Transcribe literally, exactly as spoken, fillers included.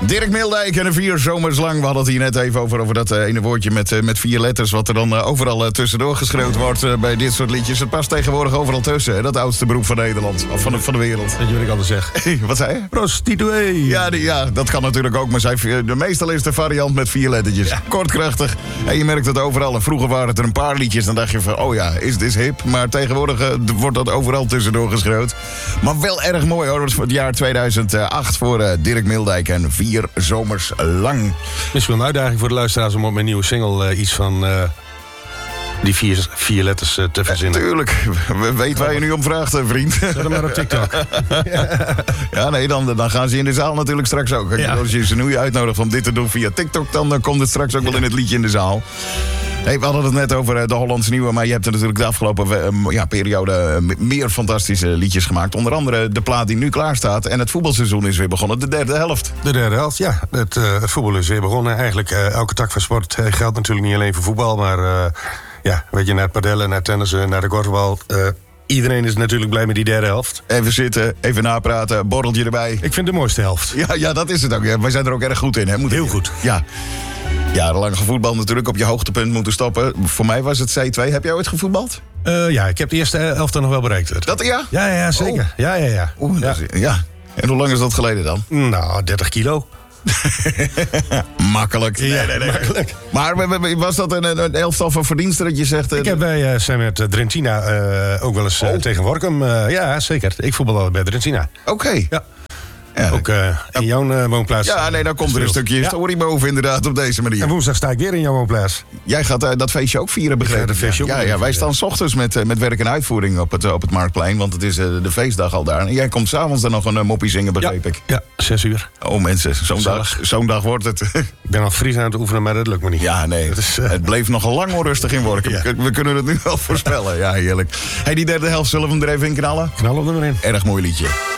Dirk Mildijk en de vier zomers lang. We hadden het hier net even over, over dat uh, ene woordje met, uh, met vier letters... wat er dan uh, overal uh, tussendoor geschreeuwd wordt uh, bij dit soort liedjes. Het past tegenwoordig overal tussen, hè? Dat oudste beroep van Nederland. Of van de, van de wereld. Dat jullie altijd zeggen. Wat zei je? Prostituee. Ja, die, ja, dat kan natuurlijk ook. Maar zij, de, meestal is de variant met vier lettertjes. Ja. Kort, krachtig. En je merkt het overal. En vroeger waren het er een paar liedjes. Dan dacht je van, oh ja, is dit hip? Maar tegenwoordig uh, wordt dat overal tussendoor geschreeuwd. Maar wel erg mooi hoor. Het jaar tweeduizend acht voor uh, Dirk Mildijk en vier zomers lang. Misschien wel een uitdaging voor de luisteraars om op mijn nieuwe single uh, iets van uh, die vier, vier letters uh, te verzinnen. Ja, tuurlijk. We weten waar je nu om vraagt, vriend. Zet hem maar op TikTok. Ja, nee, dan, dan gaan ze in de zaal natuurlijk straks ook. Ja. Als je ze nu uitnodigt om dit te doen via TikTok, dan, dan komt het straks ook wel in het liedje in de zaal. Hey, we hadden het net over de Hollandse Nieuwe, maar je hebt er natuurlijk de afgelopen uh, ja, periode uh, meer fantastische liedjes gemaakt. Onder andere de plaat die nu klaar staat. En het voetbalseizoen is weer begonnen, de derde helft. De derde helft, ja. Het, uh, het voetbal is weer begonnen. Eigenlijk uh, elke tak van sport uh, geldt natuurlijk niet alleen voor voetbal, maar uh, ja, weet je, naar het padellen, naar het tennissen, naar de korfbal. Uh, Iedereen is natuurlijk blij met die derde helft. Even zitten, even napraten, borreltje erbij. Ik vind de mooiste helft. Ja, ja, dat is het ook. Ja, wij zijn er ook erg goed in. Hè? Moet Heel ik... goed. Ja. Jarenlang gevoetbald natuurlijk, op je hoogtepunt moeten stoppen. Voor mij was het C twee. Heb jij ooit gevoetbald? Uh, ja, ik heb de eerste helft dan nog wel bereikt. Dat ja? Ja, ja, zeker. Oh. Ja, ja, ja. Oeh, ja. Is, ja. En hoe lang is dat geleden dan? Nou, dertig kilo. Makkelijk. Nee, ja, nee, nee. makkelijk. Maar was dat een, een elftal van verdiensten dat je zegt? Ik heb bij uh, zijn met Drentina uh, ook wel eens uh, oh. tegen Workum. Uh, ja, zeker. Ik voetbal al bij Drentina. Oké. Okay. Ja. Ja, ook uh, in jouw uh, woonplaats. Ja, nee, dan komt er een stukje historie ja. boven inderdaad op deze manier. En woensdag sta ik weer in jouw woonplaats. Jij gaat uh, dat feestje ook vieren, begrepen? Ja, feestje ook ja, ja, wij staan 's ochtends met, uh, met werk en uitvoering op het, uh, op het Marktplein. Want het is uh, de feestdag al daar. En jij komt 's avonds dan nog een uh, moppie zingen, begreep ja. ik. Ja, zes uur. Oh mensen, zo'n dag, zo'n dag wordt het. Ik ben al Fries aan het oefenen, maar dat lukt me niet. Ja, nee, het, is, uh... het bleef nogal lang onrustig in Workum. Ja. We kunnen het nu wel voorspellen. Ja, heerlijk. Hey, die derde helft, zullen we hem er even in knallen? Knallen we er maar in. Erg mooi liedje.